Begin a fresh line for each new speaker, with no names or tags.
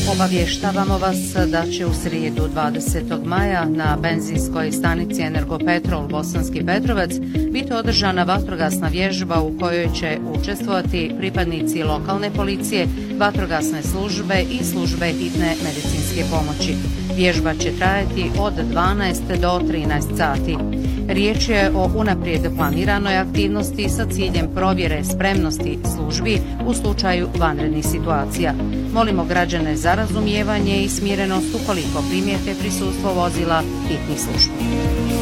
Obavještavamo vas da će u srijedu 20. maja na benzinskoj stanici Energopetrol Bosanski Petrovac biti održana vatrogasna vježba u kojoj će učestvovati pripadnici lokalne policije, vatrogasne službe i službe hitne medicinske pomoći. Vježba će trajati od 12 do 13 sati. Riječ je o unaprijed planiranoj aktivnosti sa ciljem provjere spremnosti službi u slučaju vanrednih situacija. Molimo građane za razumijevanje i smirenost ukoliko primijete prisustvo vozila hitnih službi.